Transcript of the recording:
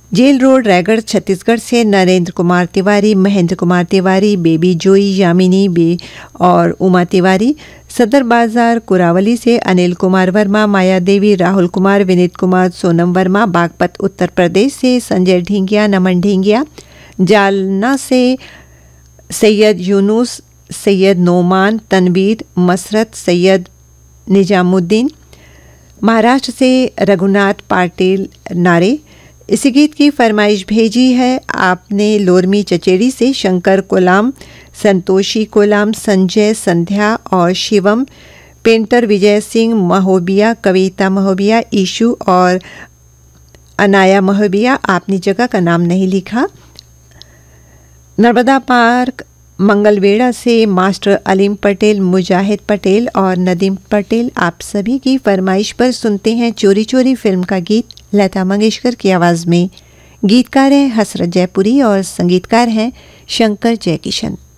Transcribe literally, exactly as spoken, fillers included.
Jail road Raigarh Chhattisgarh से Narendra Kumar Tiwari, Mahendra Kumar Tiwari, baby जोई, यामिनी बे और उमा तिवारी। सदर बाजार कुरावली से अनिल कुमार वर्मा, माया देवी, राहुल कुमार, विनीत कुमार, सोनम वर्मा। बागपत उत्तर प्रदेश से संजय ढींगिया, नमन ढींगिया। जालना से सैयद यूनुस, सैयद नोमान, तनवीर, मसरत, सैयद निजामुद्दीन। महाराष्ट्र से रघुनाथ पाटिल नारे। इसी गीत की फरमाइश भेजी है आपने लोरमी चचेड़ी से शंकर कोलाम, संतोषी कोलाम, संजय, संध्या और शिवम। पेंटर विजय सिंह महोबिया, कविता महोबिया, ईशु और अनाया महोबिया। आपने जगह का नाम नहीं लिखा। नर्मदा पार्क मंगलवेड़ा से मास्टर अलीम पटेल, मुजाहिद पटेल और नदीम पटेल। आप सभी की फरमाइश पर सुनते हैं चोरी चोरी फिल्म का गीत लता मंगेशकर की आवाज़ में। गीतकार हैं हसरत जयपुरी और संगीतकार हैं शंकर जयकिशन।